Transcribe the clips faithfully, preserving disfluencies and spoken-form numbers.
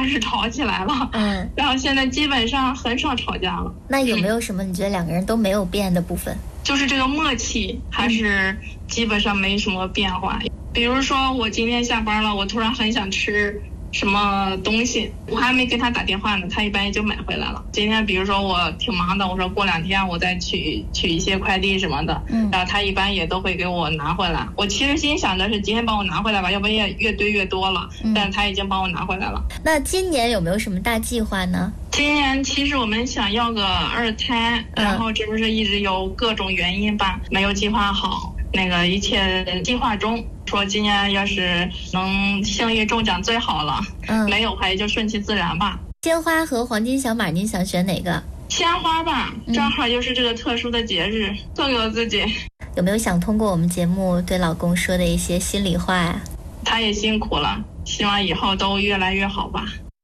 是吵起来了， 嗯， 然后现在基本上很少吵架了。 那有没有什么你觉得两个人都没有变的部分？ 就是这个默契还是基本上没什么变化。比如说我今天下班了，我突然很想吃什么东西，我还没给他打电话呢，他一般也就买回来了。今天比如说我挺忙的，我说过两天我再取取一些快递什么的，嗯，然后他一般也都会给我拿回来。我其实心想的是今天帮我拿回来吧，要不然也越堆越多了，嗯，但是他已经帮我拿回来了。 那今年有没有什么大计划呢？ 今年其实我们想要个二胎，嗯，然后这不是一直有各种原因吧，没有计划好，那个一切计划中。说今年要是能幸运中奖最好了，嗯，没有还就顺其自然吧。 鲜花和黄金小马，您想选哪个？ 鲜花吧，正好就是这个特殊的节日，送给我自己。 有没有想通过我们节目对老公说的一些心里话呀？ 他也辛苦了，希望以后都越来越好吧。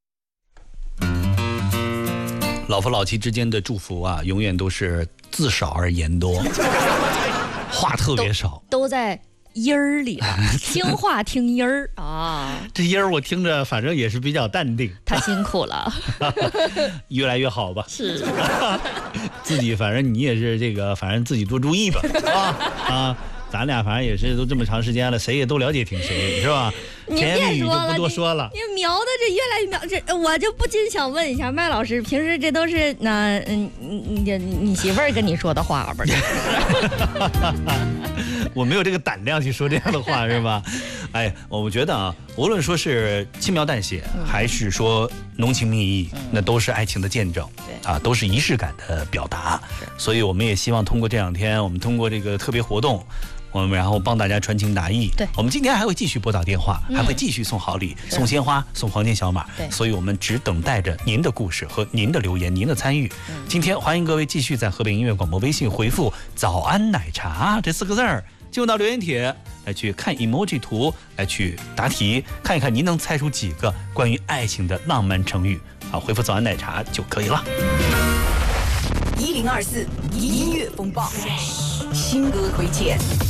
老夫老妻之间的祝福啊，永远都是字少而言多，话特别少， 都, 都在音儿里了，听话听音儿啊。 这音儿我听着反正也是比较淡定。 他辛苦了， 越来越好吧。 是， 自己反正你也是这个，反正自己多注意吧，啊啊。咱俩反正也是都这么长时间了，谁也都了解挺谁，是吧？ 你别说了， 就不多说了。 你, 你瞄的这越来越瞄，这我就不禁想问一下麦老师，平时这都是那嗯你你你媳妇儿跟你说的话不是？ 我没有这个胆量去说这样的话，是吧？哎，我觉得啊，无论说是轻描淡写，嗯、还是说浓情蜜意，嗯、那都是爱情的见证，对啊，都是仪式感的表达。所以我们也希望通过这两天，我们通过这个特别活动。我们然后帮大家传情达意。 对， 我们今天还会继续拨打电话，嗯、还会继续送好礼、送鲜花、送黄金小马。 对， 所以我们只等待着您的故事和您的留言、您的参与。嗯、今天欢迎各位继续在河北音乐广播微信回复“早安奶茶”这四个字儿，进入到留言帖来去看 emoji 图，来去答题，看一看您能猜出几个关于爱情的浪漫成语。好，回复“早安奶茶”就可以了。 一零二四音乐风暴，新歌推荐。